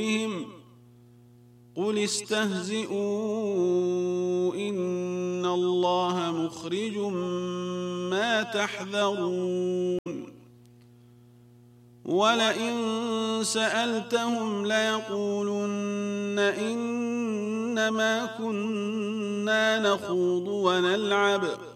قل استهزئوا إن الله مخرج ما تحذرون ولئن سألتهم ليقولن إنما كنا نخوض ونلعب